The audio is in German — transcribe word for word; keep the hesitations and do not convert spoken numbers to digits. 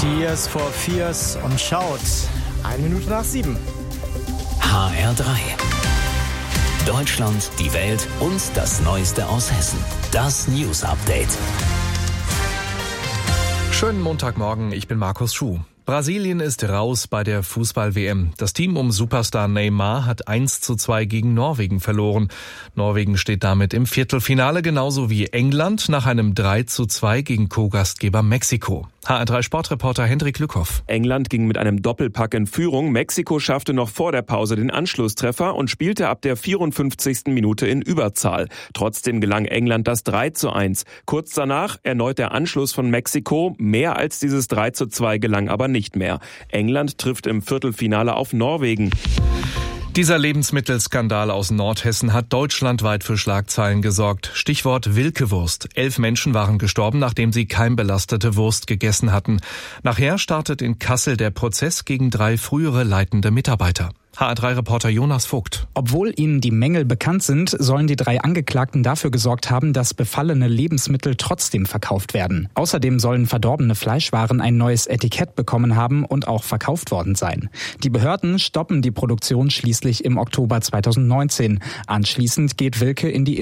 Tears for Fears und Shout. Eine Minute nach sieben. H R drei. Deutschland, die Welt und das Neueste aus Hessen. Das News Update. Schönen Montagmorgen, ich bin Markus Schuh. Brasilien ist raus bei der Fußball-W M. Das Team um Superstar Neymar hat eins zu zwei gegen Norwegen verloren. Norwegen steht damit im Viertelfinale, genauso wie England nach einem drei zu zwei gegen Co-Gastgeber Mexiko. H R drei Sportreporter Hendrik Lückhoff. England ging mit einem Doppelpack in Führung. Mexiko schaffte noch vor der Pause den Anschlusstreffer und spielte ab der vierundfünfzigsten Minute in Überzahl. Trotzdem gelang England das drei zu eins. Kurz danach erneut der Anschluss von Mexiko. Mehr als dieses drei zu zwei gelang aber nicht mehr. England trifft im Viertelfinale auf Norwegen. Dieser Lebensmittelskandal aus Nordhessen hat deutschlandweit für Schlagzeilen gesorgt. Stichwort Wilkewurst. Elf Menschen waren gestorben, nachdem sie keimbelastete Wurst gegessen hatten. Nachher startet in Kassel der Prozess gegen drei frühere leitende Mitarbeiter. H R drei Reporter Jonas Vogt. Obwohl ihnen die Mängel bekannt sind, sollen die drei Angeklagten dafür gesorgt haben, dass befallene Lebensmittel trotzdem verkauft werden. Außerdem sollen verdorbene Fleischwaren ein neues Etikett bekommen haben und auch verkauft worden sein. Die Behörden stoppen die Produktion schließlich im Oktober zweitausendneunzehn. Anschließend geht Wilke in die